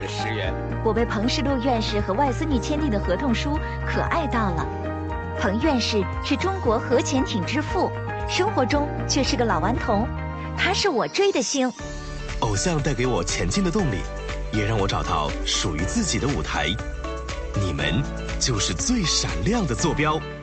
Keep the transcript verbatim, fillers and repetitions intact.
十元。 我被彭世禄院士和外孙女签订的合同书可爱到了。彭院士是中国核潜艇之父，生活中却是个老顽童，他是我追的星。 偶像带给我前进的动力，也让我找到属于自己的舞台。你们就是最闪亮的坐标。